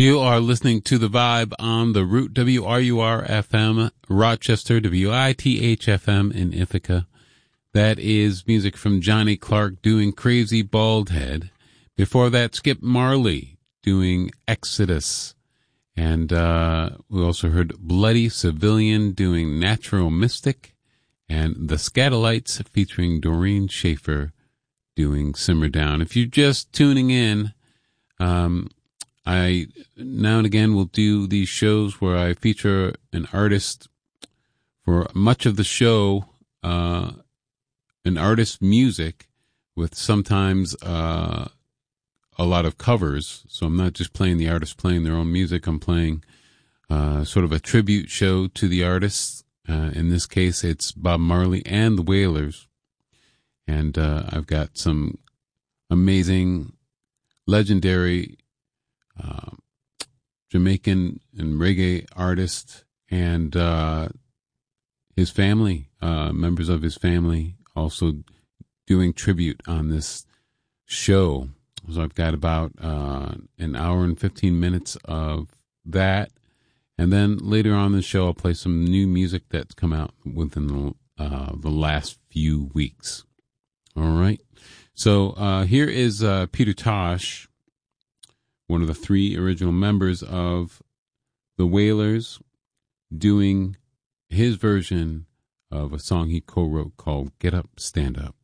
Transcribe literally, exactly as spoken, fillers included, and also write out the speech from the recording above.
You are listening to The Vibe on the Root W R U R F M, Rochester, W I T H F M in Ithaca. That is music from Johnny Clark doing Crazy Bald Head. Before that, Skip Marley doing Exodus. And uh, we also heard Bloody Civilian doing Natural Mystic. And The Scatolites featuring Doreen Schaefer doing Simmer Down. If you're just tuning in, um, I now and again will do these shows where I feature an artist for much of the show, uh, an artist's music with sometimes uh, a lot of covers. So I'm not just playing the artist playing their own music. I'm playing uh, sort of a tribute show to the artists. Uh, in this case, it's Bob Marley and the Wailers. And uh, I've got some amazing, legendary Uh, Jamaican and reggae artist and uh, his family, uh, members of his family, also doing tribute on this show. So I've got about uh, an hour and fifteen minutes of that. And then later on in the show, I'll play some new music that's come out within the, uh, the last few weeks. All right. So uh, here is uh, Peter Tosh, one of the three original members of the Wailers, doing his version of a song he co-wrote called Get Up, Stand Up.